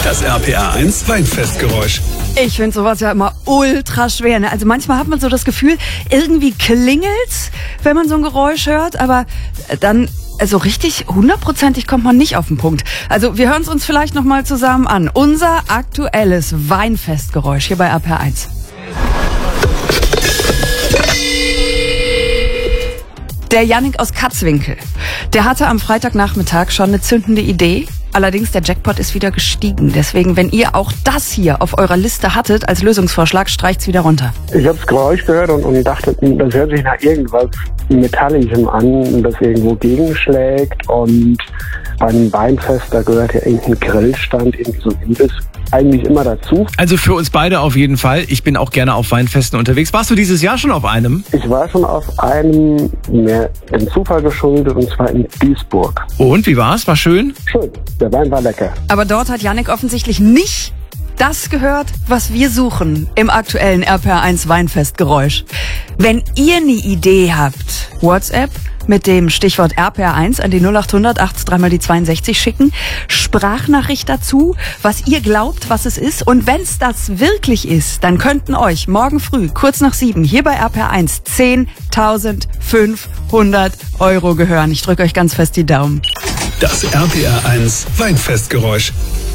Das RPA 1 Weinfestgeräusch. Ich finde sowas ja immer ultra schwer. Ne? Also manchmal hat man so das Gefühl, irgendwie klingelt's, wenn man so ein Geräusch hört, aber dann also richtig hundertprozentig kommt man nicht auf den Punkt. Also wir hören es uns vielleicht nochmal zusammen an. Unser aktuelles Weinfestgeräusch hier bei RPA 1. Der Jannik aus Katzwinkel, der hatte am Freitagnachmittag schon eine zündende Idee. Allerdings, der Jackpot ist wieder gestiegen. Deswegen, wenn ihr auch das hier auf eurer Liste hattet als Lösungsvorschlag, streicht's wieder runter. Ich habe das Geräusch gehört und dachte, das hört sich nach irgendwas Metallischem an, das irgendwo gegenschlägt. Und beim Weinfest, da gehört ja irgendein Grillstand, irgendwie so ein Imbiss, eigentlich immer dazu. Also für uns beide auf jeden Fall. Ich bin auch gerne auf Weinfesten unterwegs. Warst du dieses Jahr schon auf einem? Ich war schon auf einem, mehr dem Zufall geschuldet, und zwar in Duisburg. Und, wie war's? War schön? Schön, der Wein war lecker. Aber dort hat Jannik offensichtlich nicht das gehört, was wir suchen im aktuellen RPA 1 Weinfestgeräusch. Wenn ihr eine Idee habt, WhatsApp mit dem Stichwort RPA 1 an die 0800 83 die 62 schicken, Sprachnachricht dazu, was ihr glaubt, was es ist. Und wenn es das wirklich ist, dann könnten euch morgen früh, kurz nach 7, hier bei RPA 1 10.500 € gehören. Ich drücke euch ganz fest die Daumen. Das RPA 1 Weinfestgeräusch.